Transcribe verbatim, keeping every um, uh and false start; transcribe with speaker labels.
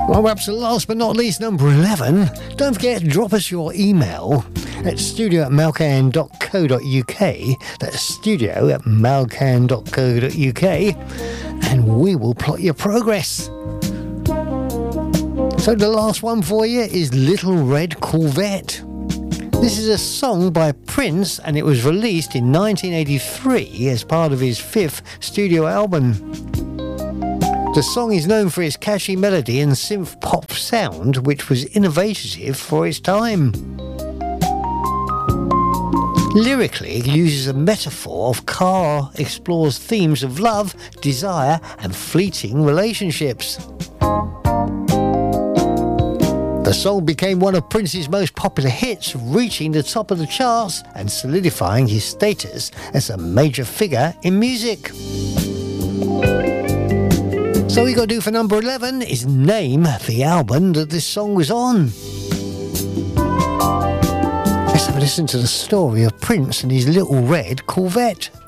Speaker 1: Well, perhaps last but not least, number eleven. Don't forget to drop us your email at studio at malcan dot co dot uk. That's studio at malcan dot co dot uk. And we will plot your progress. So the last one for you is Little Red Corvette. This is a song by Prince, and it was released in nineteen eighty-three as part of his fifth studio album. The song is known for its catchy melody and synth pop sound, which was innovative for its time. Lyrically, it uses a metaphor of car, explores themes of love, desire, and fleeting relationships. The song became one of Prince's most popular hits, reaching the top of the charts and solidifying his status as a major figure in music. So all you got to do for number eleven is name the album that this song was on. Let's have a listen to the story of Prince and his Little Red Corvette.